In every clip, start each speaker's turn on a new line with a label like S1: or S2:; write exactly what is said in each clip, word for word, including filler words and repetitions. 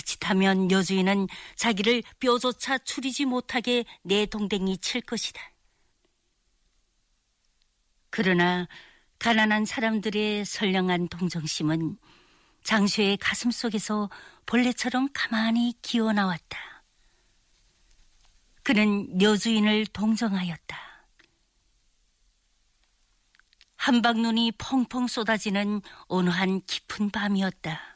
S1: 자칫하면 여주인은 자기를 뼈조차 추리지 못하게 내동댕이 칠 것이다. 그러나 가난한 사람들의 선량한 동정심은 장수의 가슴 속에서 벌레처럼 가만히 기어나왔다. 그는 여주인을 동정하였다. 한방눈이 펑펑 쏟아지는 온화한 깊은 밤이었다.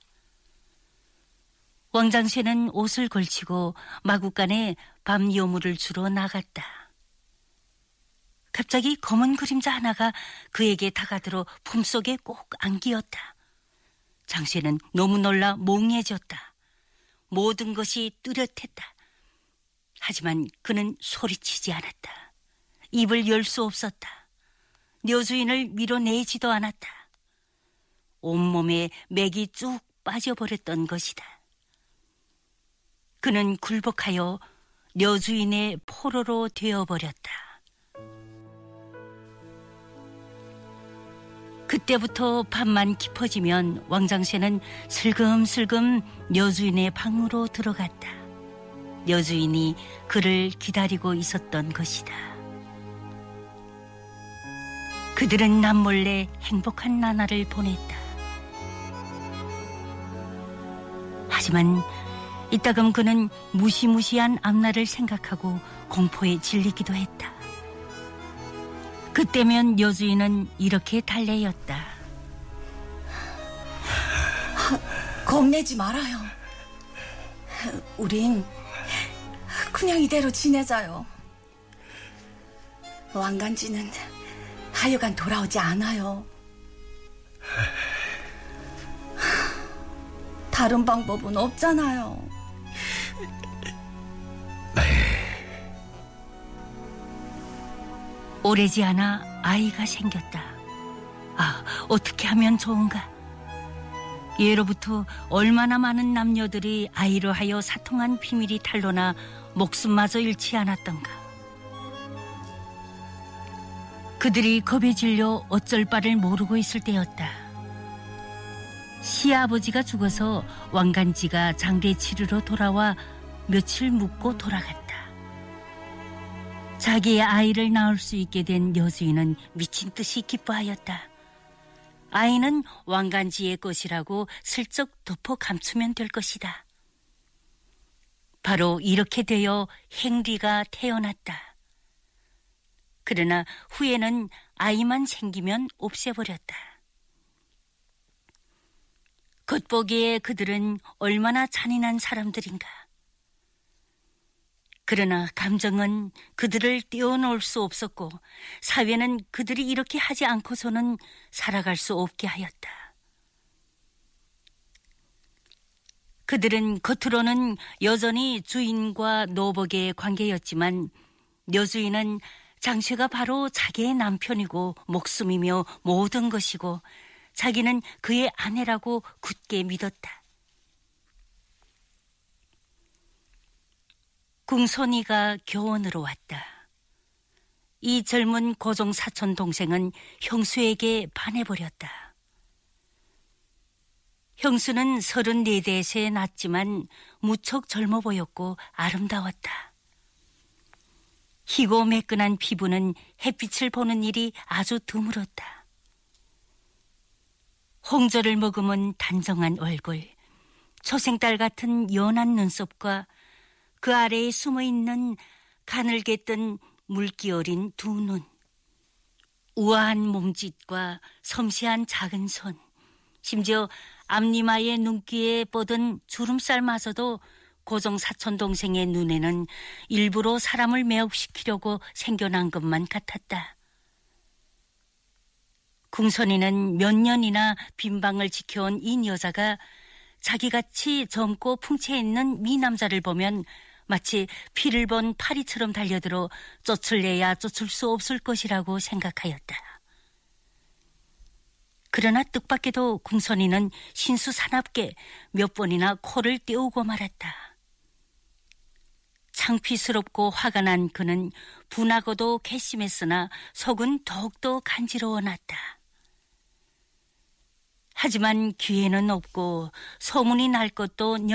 S1: 왕장쇠는 옷을 걸치고 마구간에 밤 여물을 주러 나갔다. 갑자기 검은 그림자 하나가 그에게 다가들어 품속에 꼭 안기었다. 장쇠는 너무 놀라 몽해졌다. 모든 것이 뚜렷했다. 하지만 그는 소리치지 않았다. 입을 열 수 없었다. 여주인을 밀어내지도 않았다. 온몸에 맥이 쭉 빠져버렸던 것이다. 그는 굴복하여 여주인의 포로로 되어버렸다. 그때부터 밤만 깊어지면 왕장쇠는 슬금슬금 여주인의 방으로 들어갔다. 여주인이 그를 기다리고 있었던 것이다. 그들은 남몰래 행복한 나날을 보냈다. 하지만 이따금 그는 무시무시한 앞날을 생각하고 공포에 질리기도 했다. 그때면 여주인은 이렇게 달래였다.
S2: 겁내지 말아요. 우린 그냥 이대로 지내자요. 왕간지는 하여간 돌아오지 않아요. 다른 방법은 없잖아요.
S1: 오래지 않아 아이가 생겼다. 아, 어떻게 하면 좋은가? 예로부터 얼마나 많은 남녀들이 아이로 하여 사통한 비밀이 탄로나 목숨마저 잃지 않았던가. 그들이 겁에 질려 어쩔 바를 모르고 있을 때였다. 시아버지가 죽어서 왕간지가 장례 치르러 돌아와 며칠 묵고 돌아갔다. 자기의 아이를 낳을 수 있게 된 여주인은 미친 듯이 기뻐하였다. 아이는 왕간지의 것이라고 슬쩍 덮어 감추면 될 것이다. 바로 이렇게 되어 헨리가 태어났다. 그러나 후에는 아이만 생기면 없애버렸다. 겉보기에 그들은 얼마나 잔인한 사람들인가. 그러나 감정은 그들을 떼어놓을 수 없었고 사회는 그들이 이렇게 하지 않고서는 살아갈 수 없게 하였다. 그들은 겉으로는 여전히 주인과 노복의 관계였지만 여주인은 장쇠가 바로 자기의 남편이고 목숨이며 모든 것이고 자기는 그의 아내라고 굳게 믿었다. 궁선이가 교원으로 왔다. 이 젊은 고종 사촌 동생은 형수에게 반해버렸다. 형수는 서른네 대에 낳았지만 무척 젊어 보였고 아름다웠다. 희고 매끈한 피부는 햇빛을 보는 일이 아주 드물었다. 홍조를 머금은 단정한 얼굴, 초생딸 같은 연한 눈썹과 그 아래에 숨어있는 가늘게 뜬 물기 어린 두 눈, 우아한 몸짓과 섬세한 작은 손, 심지어 앞니마의 눈귀에 뻗은 주름살마저도 고종 사촌 동생의 눈에는 일부러 사람을 매혹시키려고 생겨난 것만 같았다. 궁선이는 몇 년이나 빈방을 지켜온 이 여자가 자기같이 젊고 풍채 있는 미남자를 보면 마치 피를 본 파리처럼 달려들어 쫓을래야 쫓을 수 없을 것이라고 생각하였다. 그러나 뜻밖에도 궁선이는 신수사납게 몇 번이나 코를 떼우고 말았다. 창피스럽고 화가 난 그는 분하고도 괘씸했으나 속은 더욱더 간지러워 났다. 하지만 기회는 없고 소문이 날 것도